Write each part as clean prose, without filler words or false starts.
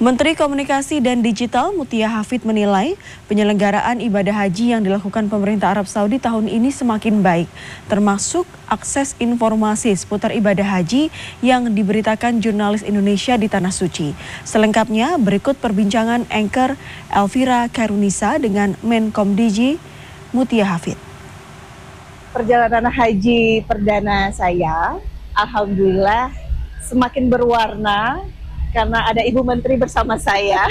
Menteri Komunikasi dan Digital Mutia Hafid menilai penyelenggaraan ibadah haji yang dilakukan pemerintah Arab Saudi tahun ini semakin baik, termasuk akses informasi seputar ibadah haji yang diberitakan jurnalis Indonesia di Tanah Suci. Selengkapnya berikut perbincangan anchor Elvira Karunisa dengan Menkomdigi Mutia Hafid. Perjalanan haji perdana saya, alhamdulillah semakin berwarna karena ada Ibu Menteri bersama saya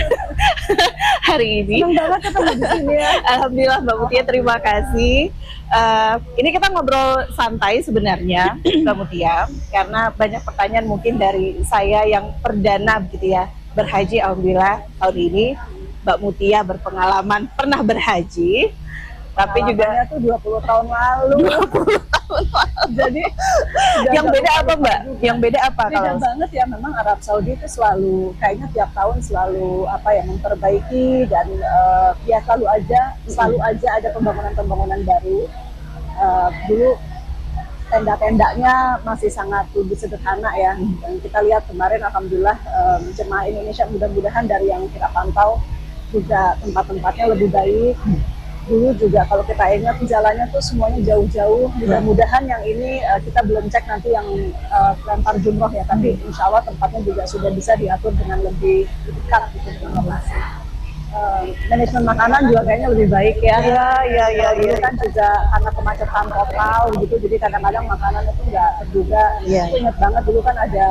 hari ini. Senang banget ketemu di sini ya. Alhamdulillah Mbak Mutia, terima kasih. Ini kita ngobrol santai sebenarnya Mbak Mutia, karena banyak pertanyaan mungkin dari saya yang perdana begitu ya berhaji. Alhamdulillah tahun ini Mbak Mutia berpengalaman pernah berhaji, tapi juga tuh 20 tahun lalu. 20 tahun lalu. Jadi yang beda apa Mbak? Yang beda apa? Beda kalau banget ya, memang Arab Saudi itu selalu kayaknya tiap tahun selalu memperbaiki dan ya selalu aja ada pembangunan baru. Dulu tenda-tendanya masih sangat lebih sederhana ya. Dan kita lihat kemarin alhamdulillah jemaah Indonesia mudah-mudahan dari yang kita pantau juga tempat-tempatnya lebih baik. Dulu juga kalau kita ingat jalannya tuh semuanya jauh-jauh. Mudah-mudahan yang ini kita belum cek nanti yang lempar jumroh ya, tapi insya Allah tempatnya juga sudah bisa diatur dengan lebih dekat gitu dengan lokasi. Manajemen makanan juga kayaknya lebih baik ya. Iya. Kan juga karena kemacetan total gitu, jadi kadang-kadang makanan itu nggak terduga. Aku ingat banget dulu kan ada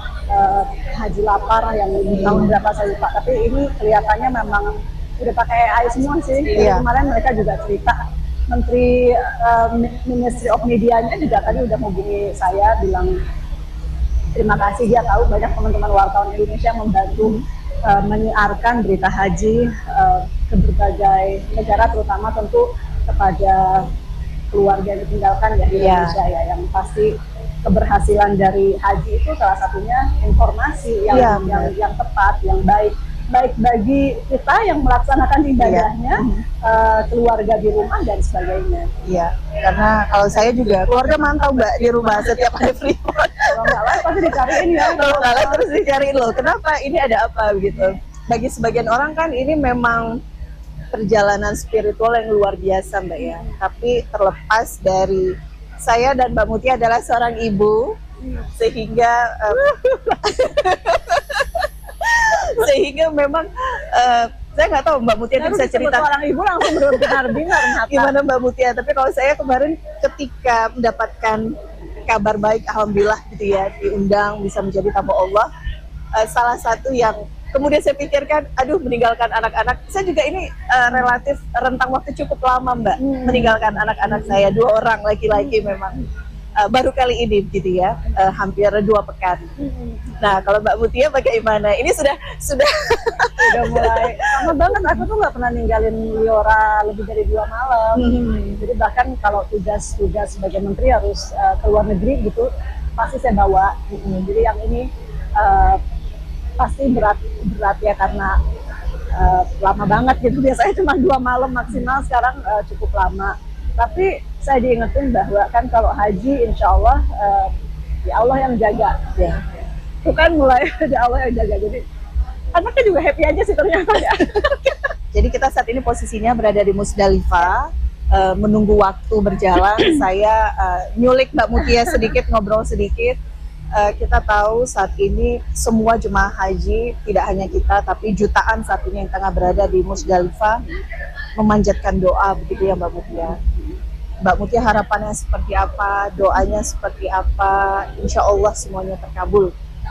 haji lapar yang tahun berapa saya lupa, tapi ini kelihatannya memang udah pakai AI semua sih. Kemarin mereka juga cerita, Menteri Ministry of Media-nya juga tadi udah menghubungi saya, bilang terima kasih, dia tahu banyak teman-teman wartawan Indonesia membantu menyiarkan berita haji ke berbagai negara, terutama tentu kepada keluarga yang ditinggalkan ya di Indonesia ya, yang pasti keberhasilan dari haji itu salah satunya informasi yang tepat, yang baik bagi kita yang melaksanakan ibadahnya, keluarga di rumah dan sebagainya. Iya, karena kalau saya juga keluarga mantau Mbak di rumah setiap hari Freeport. Kalau nggak live pasti dicariin ya. Kalau nggak live terus dicariin loh, kenapa ini ada apa begitu. Bagi sebagian orang kan ini memang perjalanan spiritual yang luar biasa Mbak ya. Tapi terlepas dari saya dan Mbak Mutia adalah seorang ibu, sehingga memang saya nggak tahu Mbak Mutia bisa cerita. Seorang ibu langsung benar-benar gimana Mbak Mutia, tapi kalau saya kemarin ketika mendapatkan kabar baik, alhamdulillah gitu ya, diundang bisa menjadi tamu Allah, salah satu yang kemudian saya pikirkan, aduh meninggalkan anak-anak, saya juga ini relatif rentang waktu cukup lama Mbak, meninggalkan anak-anak saya, 2 orang laki-laki memang. Baru kali ini gitu ya, hampir 2 pekan. Nah kalau Mbak Mutia bagaimana? Ini sudah mulai sama banget. Aku tuh nggak pernah ninggalin Liora lebih dari 2 malam. Jadi bahkan kalau tugas sebagai menteri harus ke luar negeri gitu, pasti saya bawa. Jadi yang ini pasti berat ya, karena lama banget gitu. Biasanya cuma 2 malam maksimal, sekarang cukup lama. Tapi saya diingetin bahwa kan kalau haji insya Allah ya Allah yang jaga ya. Itu kan mulai ada Allah yang jaga, jadi anaknya juga happy aja sih ternyata ya. Jadi kita saat ini posisinya berada di Musdalifah, menunggu waktu berjalan. Saya nyulik Mbak Mutia sedikit, ngobrol sedikit. Kita tahu saat ini semua jemaah haji, tidak hanya kita tapi jutaan saat ini yang tengah berada di Musdalifah memanjatkan doa begitu ya Mbak Mutia. Mbak Mutia harapannya seperti apa, doanya seperti apa, insya Allah semuanya terkabul.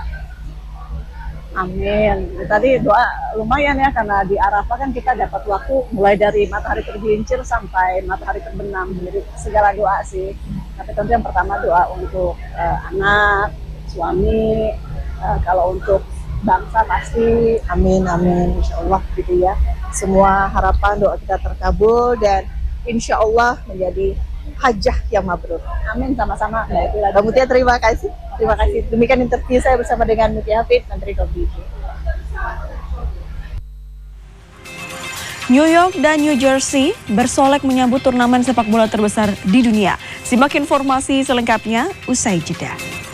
Amin. Tadi doa lumayan ya, karena di Arafah kan kita dapat waktu mulai dari matahari tergelincir sampai matahari terbenam. Jadi segala doa sih. Tapi tentu yang pertama doa untuk anak, suami, kalau untuk bangsa pasti. Amin, insya Allah gitu ya. Semua harapan doa kita terkabul dan insya Allah menjadi hajah yang mabrur. Amin, sama-sama. Mbak Mutia terima kasih. Terima kasih. Demikian interview saya bersama dengan Mutia Hafid, Menteri Komunikasi. New York dan New Jersey bersolek menyambut turnamen sepak bola terbesar di dunia. Simak informasi selengkapnya usai jeda.